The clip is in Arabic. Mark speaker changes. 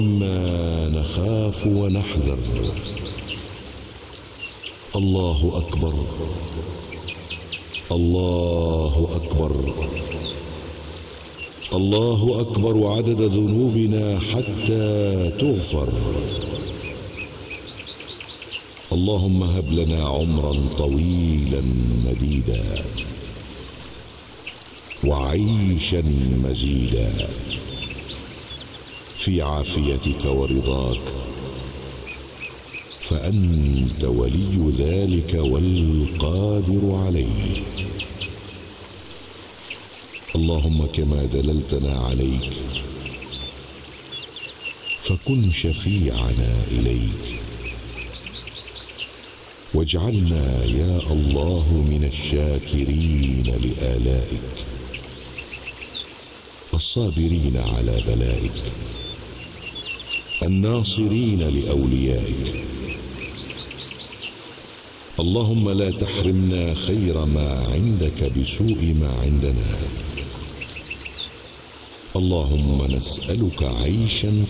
Speaker 1: ما نخاف ونحذر. الله أكبر، الله أكبر، الله أكبر عدد ذنوبنا حتى تغفر. اللهم هب لنا عمرا طويلا مديدا وعيشا مزيدا في عافيتك ورضاك، فأنت ولي ذلك والقادر عليه. اللهم كما دللتنا عليك فكن شفيعنا إليك، واجعلنا يا الله من الشاكرين لآلائك الصابرين على بلائك الناصرين لأوليائك. اللهم لا تحرمنا خير ما عندك بسوء ما عندنا. اللهم نسألك عيشا